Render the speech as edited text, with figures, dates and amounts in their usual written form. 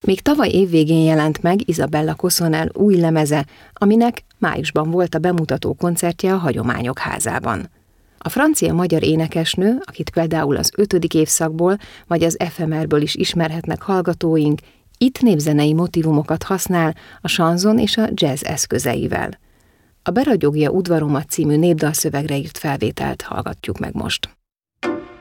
Még tavaly évvégén jelent meg Isabella Cossonel új lemeze, aminek májusban volt a bemutató koncertje a Hagyományok Házában. A francia-magyar énekesnő, akit például az 5. évszakból vagy az Ephemerből is ismerhetnek hallgatóink, itt népzenei motivumokat használ a chanson és a jazz eszközeivel. A Beragyogja udvaromat című népdalszövegre írt felvételt hallgatjuk meg most.